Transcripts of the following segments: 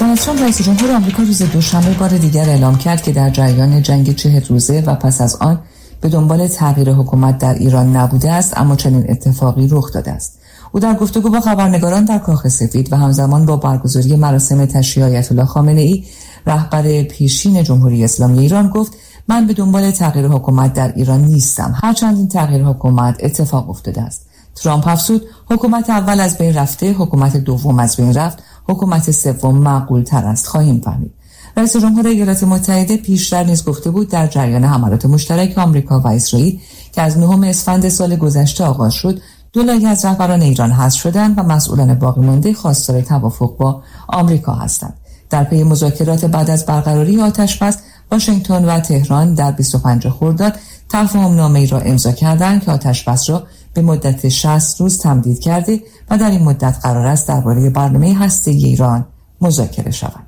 دونالد ترامپ رئیس جمهور آمریکا روز دوشنبه بار دیگر اعلام کرد که در جریان جنگ 40 روزه و پس از آن به دنبال تغییر حکومت در ایران نبوده است، اما چنین اتفاقی رخ داده است. او در گفتگو با خبرنگاران در کاخ سفید و همزمان با برگزاری مراسم تشییع آیت الله خامنه‌ای رهبر پیشین جمهوری اسلامی ایران گفت: من به دنبال تغییر حکومت در ایران نیستم، هرچند این تغییر حکومت اتفاق افتاده است. ترامپ افزود: حکومت اول از بین رفته، حکومت دوم از بین رفت، حکومت سوم معقول تر است، خواهیم فهمید. رئیس جمهور ایالات متحده پیشتر نیز گفته بود در جریان حملات مشترک آمریکا و اسرائیل که از 9 اسفند سال گذشته آغاز شد، 2 لایحه از رهبران ایران حذف شدند و مسئولان باقی مانده خواستار توافق با آمریکا هستند. در پی مذاکرات بعد از برقراری آتش‌بس، واشنگتن و تهران در 25 خرداد تفاهم‌نامه‌ای را امضا کردند که آتش‌بس را به مدت 60 روز تمدید کرده و در این مدت قرار است درباره برنامه هسته‌ای ایران مذاکره شود.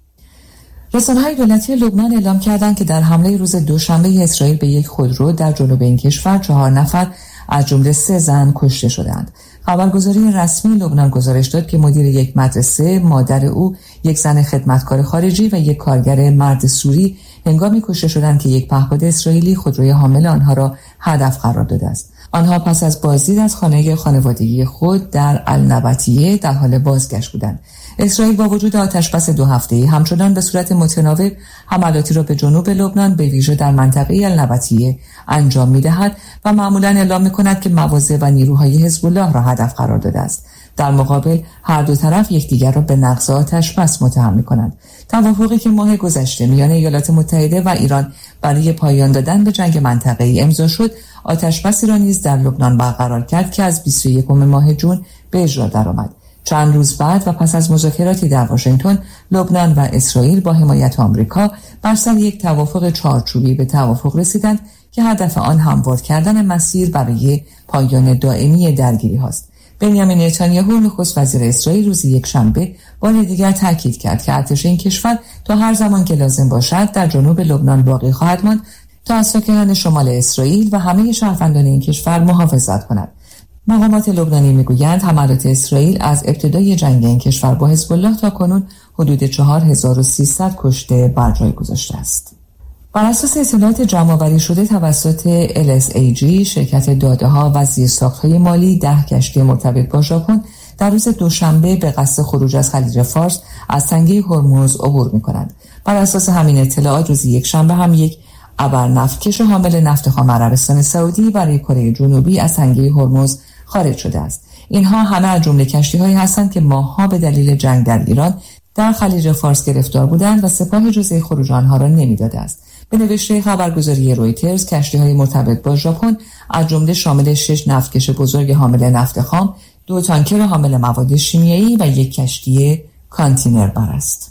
رسانه‌های دولتی لبنان اعلام کردند که در حمله روز دوشنبه اسرائیل به یک خودرو در جنوب این کشور 4 نفر از جمله 3 زن کشته شدند. خبرگزاری رسمی لبنان گزارش داد که مدیر یک مدرسه، مادر او، یک زن خدمتکار خارجی و یک کارگر مرد سوری هنگامی کشته شدند که یک پهپاد اسرائیلی خودروی حامل آنها را هدف قرار داده است. آنها پس از بازدید از خانه خانوادگی خود در النبطیه در حال بازگشت بودند. اسرائیل با وجود آتش‌بس 2 هفته‌ای همچنان به صورت متناوب حملاتی را به جنوب لبنان به ویژه در منطقه النبطیه انجام می‌دهد و معمولاً اعلام می‌کند که مواضع و نیروهای حزب الله را هدف قرار داده است. در مقابل هر دو طرف یکدیگر را به نقض آتش‌بس متهم می‌کنند. توافقی که ماه گذشته میان ایالات متحده و ایران برای پایان دادن به جنگ منطقه‌ای امضا شد، آتش‌بسی را نیز در لبنان برقرار کرد که از 21 ماه جون به اجرا درآمد. چند روز بعد و پس از مذاکراتی در واشنگتن، لبنان و اسرائیل با حمایت آمریکا بر سر یک توافق چارچوبی به توافق رسیدند که هدف آن هموار کردن مسیر برای پایان دائمی درگیری هاست. بنیامین نتانیاهو نخست وزیر اسرائیل روز یکشنبه بار دیگر تاکید کرد که ارتش این کشور تا هر زمان که لازم باشد در جنوب لبنان باقی خواهد ماند تا از ساکنان شمال اسرائیل و همه شهروندان این کشور محافظت کند. مقامات لبنانی میگویند حملات اسرائیل از ابتدای جنگ این کشور با حزب الله تا کنون حدود 4300 کشته بر جای گذاشته است. بر اساس اطلاعات جمع‌آوری شده توسط LSAG، شرکت داده‌ها و زیرساخت‌های مالی، 10 کشتی مرتبط با ژاپن در روز دوشنبه به قصد خروج از خلیج فارس از تنگه هرمز عبور می‌کنند. بر اساس همین اطلاعات روز یکشنبه هم یک ابرنفتکش حامل نفت خام عربستان سعودی برای کره جنوبی از تنگه هرمز خارج شده است. اینها همه از جمله کشتی‌هایی هستند که ماه‌ها به دلیل جنگ در ایران در خلیج فارس گرفتار بودند و سپاه اجازه خروج آنها را نمی‌داده است. به نوشته خبرگزاری رویترز، کشتی‌های مرتبط با ژاپن از جمله شامل 6 نفتکش بزرگ حامل نفت خام، 2 تانکر حامل مواد شیمیایی و 1 کشتی کانتینر بر است.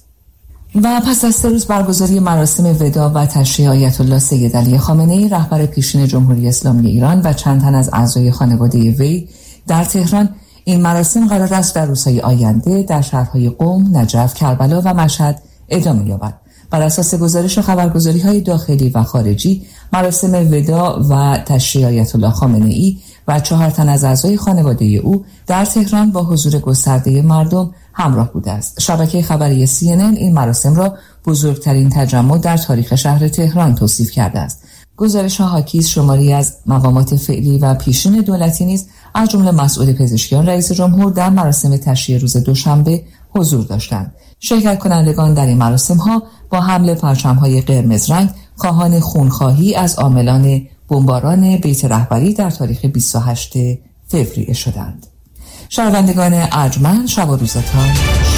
و پس از 3 روز برگزاری مراسم وداع و تشییع آیت الله سید علی خامنه‌ای رهبر پیشین جمهوری اسلامی ایران و چند تن از اعضای خانواده وی در تهران، این مراسم قرار است در روزهای آینده در شهرهای قم، نجف، کربلا و مشهد ادامه یابد. بر اساس گزارش خبرگزاری‌های داخلی و خارجی، مراسم وداع و تشییع آیت الله خامنه‌ای و 4 تن از اعضای خانواده او در تهران با حضور گسترده مردم همراه بوده است. شبکه خبری CNN این مراسم را بزرگترین تجمع در تاریخ شهر تهران توصیف کرده است. گزارش‌ها حاکی است شماری از مقامات فعلی و پیشین دولتی نیز از جمله مسئول پزشکیان رئیس جمهور در مراسم تشییع روز دوشنبه حضور داشتند. شرکت کنندگان در این مراسم‌ها با حمل پرچم‌های قرمز رنگ خواهان خونخواهی از عاملان بمباران بیت رهبری در تاریخ 28 فوریه شدند. شنوندگان ارجمند، شب و روزتان